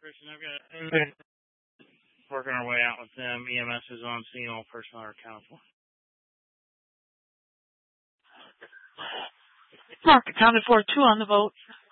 Christian, I've got working our way out with them. EMS is on scene. All personnel are accounted for. Mark accounted for. 2 on the vote.